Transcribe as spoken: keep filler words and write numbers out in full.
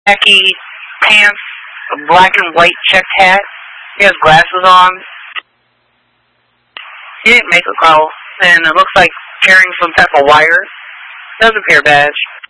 khaki pants, a black and white checked hat. He has glasses on. He didn't make a call, and it looks like carrying some type of wire. Doesn't appear badge.